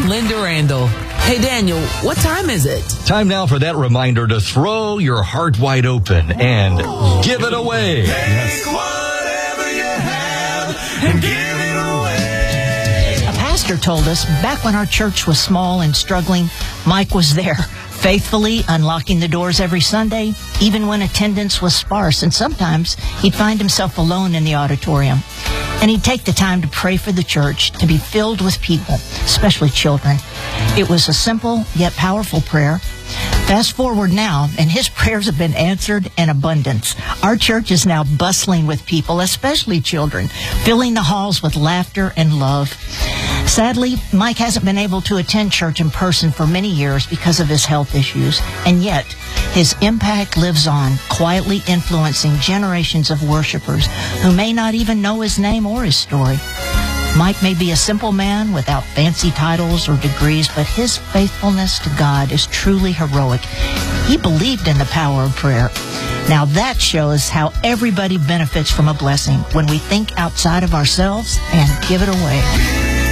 Linda Randall. Hey, Daniel, what time is it? Time now for that reminder to throw your heart wide open and give it away. Take whatever you have and give it away. A pastor told us back when our church was small and struggling, Mike was there, faithfully unlocking the doors every Sunday, even when attendance was sparse, and sometimes he'd find himself alone in the auditorium. And he'd take the time to pray for the church to be filled with people, especially children. It was a simple yet powerful prayer. Fast forward now, and his prayers have been answered in abundance. Our church is now bustling with people, especially children, filling the halls with laughter and love. Sadly, Mike hasn't been able to attend church in person for many years because of his health issues, and yet his impact lives on, quietly influencing generations of worshipers who may not even know his name or his story. Mike may be a simple man without fancy titles or degrees, but his faithfulness to God is truly heroic. He believed in the power of prayer. Now that shows how everybody benefits from a blessing when we think outside of ourselves and give it away.